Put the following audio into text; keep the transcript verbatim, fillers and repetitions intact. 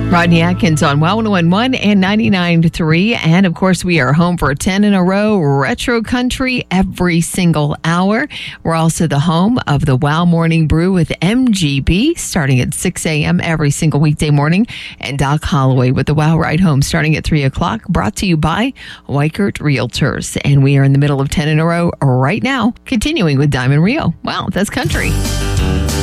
Rodney Atkins on Wow one oh one point one and ninety-nine point three. And of course, we are home for ten in a row retro country every single hour. We're also the home of the Wow Morning Brew with M G B starting at six a.m. every single weekday morning. And Doc Holloway with the Wow Ride Home starting at three o'clock. Brought to you by Weichert Realtors. And we are in the middle of ten in a row right now, continuing with Diamond Rio. Wow, that's country.